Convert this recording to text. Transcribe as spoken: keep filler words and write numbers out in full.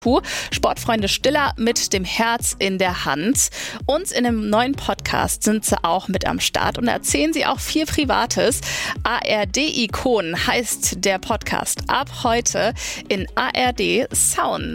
Sportfreunde Stiller mit dem Herz in der Hand. Und in einem neuen Podcast sind sie auch mit am Start und erzählen sie auch viel Privates. A R D-Ikonen heißt der Podcast ab heute in A R D Sound.